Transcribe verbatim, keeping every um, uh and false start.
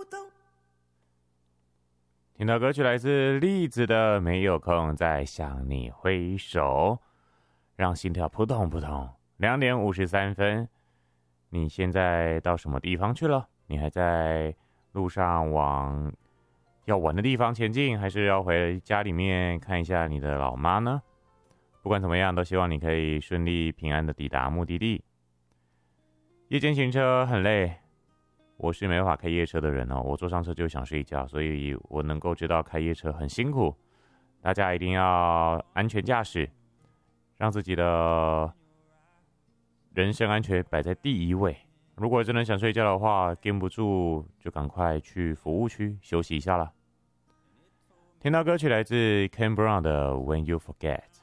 听到歌曲来自栗子的《没有空再向你挥手》，让心跳扑通扑通。两点五十三分，你现在到什么地方去了？你还在路上往要玩的地方前进，还是要回家里面看一下你的老妈呢？不管怎么样，都希望你可以顺利平安的抵达目的地。夜间行车很累，我是没办法开夜车的人哦，我坐上车就想睡觉，所以我能够知道开夜车很辛苦。大家一定要安全驾驶，让自己的人身安全摆在第一位。如果真的想睡觉的话，跟不住就赶快去服务区休息一下啦。听到歌曲来自 Ken Brown 的 When You Forget。